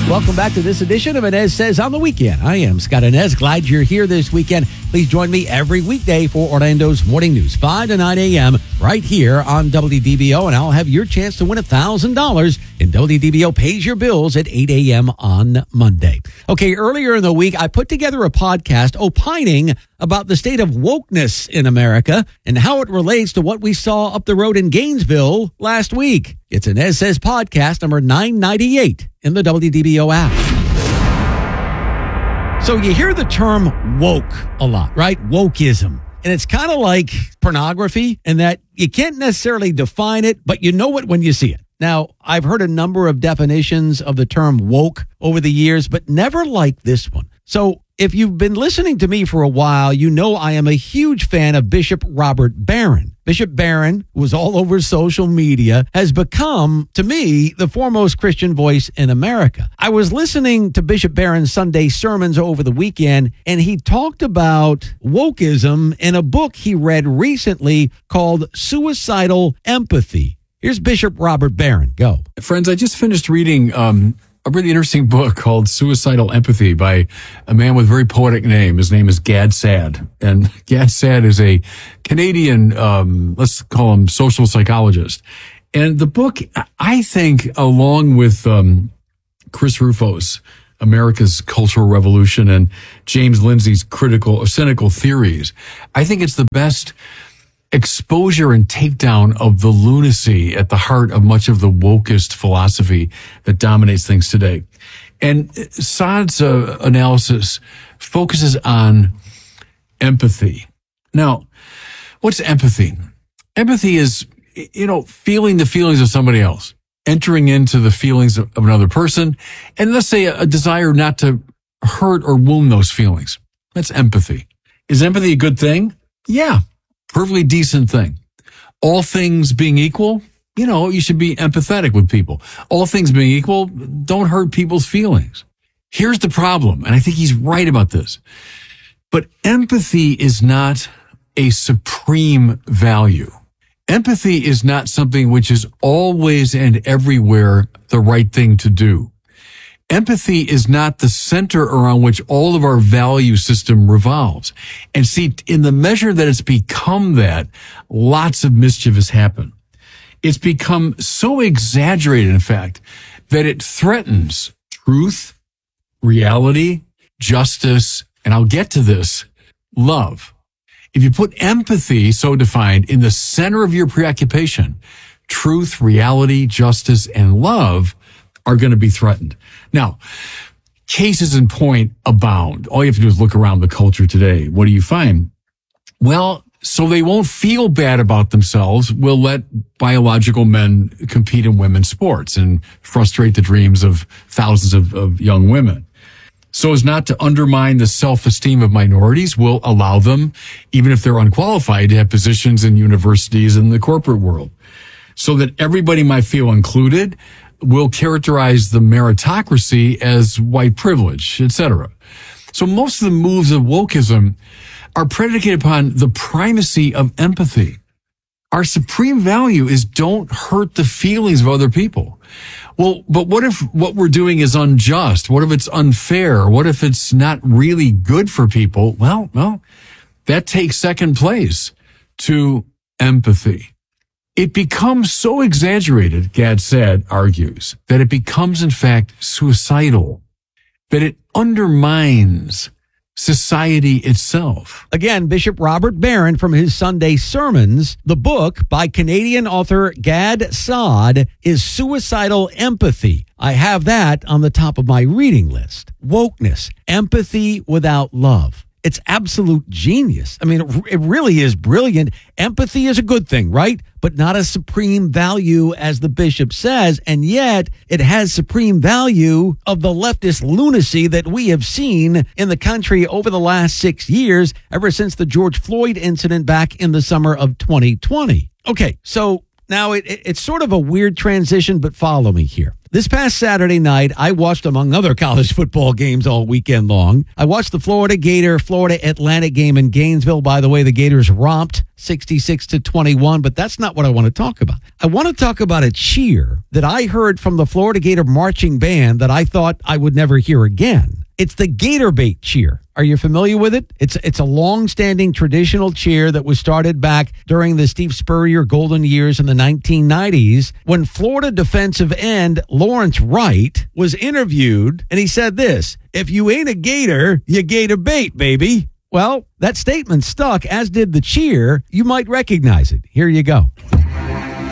Welcome back to this edition of Inez Says on the Weekend. I am Scott Inez. Glad you're here this weekend. Please join me every weekday for Orlando's Morning News, 5 to 9 a.m. right here on WDBO, and I'll have your chance to win $1,000 in WDBO Pays Your Bills at 8 a.m. on Monday. Okay, earlier in the week, I put together a podcast opining about the state of wokeness in America and how it relates to what we saw up the road in Gainesville last week. It's an Inez Says podcast number 998 in the WDBO app. So you hear the term woke a lot, right? Wokeism. And it's kind of like pornography in that you can't necessarily define it, but you know it when you see it. Now, I've heard a number of definitions of the term woke over the years, but never like this one. So if you've been listening to me for a while, you know I am a huge fan of Bishop Robert Barron. Bishop Barron, who was all over social media, has become, to me, the foremost Christian voice in America. I was listening to Bishop Barron's Sunday sermons over the weekend, and he talked about wokeism in a book he read recently called Suicidal Empathy. Here's Bishop Robert Barron. Go. Friends, I just finished reading a really interesting book called Suicidal Empathy by a man with a very poetic name. His name is Gad Saad. And Gad Saad is a Canadian, let's call him social psychologist. And the book, I think, along with Chris Rufo's America's Cultural Revolution and James Lindsay's critical or cynical theories, I think it's the best exposure and takedown of the lunacy at the heart of much of the wokest philosophy that dominates things today. And Saad's analysis focuses on empathy. Now, what's empathy? Empathy is, feeling the feelings of somebody else, entering into the feelings of another person, and let's say a desire not to hurt or wound those feelings. That's empathy. Is empathy a good thing? Yeah. Perfectly decent thing. All things being equal, you should be empathetic with people. All things being equal, don't hurt people's feelings. Here's the problem, and I think he's right about this. But empathy is not a supreme value. Empathy is not something which is always and everywhere the right thing to do. Empathy is not the center around which all of our value system revolves. And see, in the measure that it's become that, lots of mischief has happened. It's become so exaggerated, in fact, that it threatens truth, reality, justice, and I'll get to this, love. If you put empathy, so defined, in the center of your preoccupation, truth, reality, justice, and love are going to be threatened. Now, cases in point abound. All you have to do is look around the culture today. What do you find? Well, so they won't feel bad about themselves, we'll let biological men compete in women's sports and frustrate the dreams of thousands of young women. So as not to undermine the self-esteem of minorities, we'll allow them, even if they're unqualified, to have positions in universities and the corporate world. So that everybody might feel included, will characterize the meritocracy as white privilege, etc. So most of the moves of wokeism are predicated upon the primacy of empathy. Our supreme value is don't hurt the feelings of other people. Well, but what if what we're doing is unjust? What if it's unfair? What if it's not really good for people? Well, that takes second place to empathy. It becomes so exaggerated, Gad Saad argues, that it becomes, in fact, suicidal, that it undermines society itself. Again, Bishop Robert Barron from his Sunday sermons. The book by Canadian author Gad Saad is Suicidal Empathy. I have that on the top of my reading list. Wokeness, empathy without love. It's absolute genius. I mean, it really is brilliant. Empathy is a good thing, right? But not a supreme value, as the bishop says. And yet it has supreme value of the leftist lunacy that we have seen in the country over the last 6 years, ever since the George Floyd incident back in the summer of 2020. Okay, so now it's sort of a weird transition, but follow me here. This past Saturday night, I watched, among other college football games all weekend long, I watched the Florida Atlantic game in Gainesville. By the way, the Gators romped 66-21, but that's not what I want to talk about. I want to talk about a cheer that I heard from the Florida Gator marching band that I thought I would never hear again. It's the Gator Bait cheer. Are you familiar with it? It's a long-standing traditional cheer that was started back during the Steve Spurrier golden years in the 1990s when Florida defensive end Lawrence Wright was interviewed, and he said this: "If you ain't a Gator, you Gator bait, baby." Well, that statement stuck, as did the cheer. You might recognize it. Here you go.